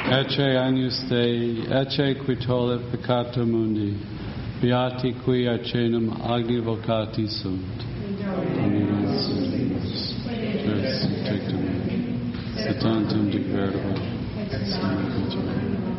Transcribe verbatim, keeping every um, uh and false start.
Ecce agnus Dei, ecce qui tollit peccata mundi, beati qui acenum agni vocati sunt. Domine Sumus, Res tectum, Satantum de verbum, Sine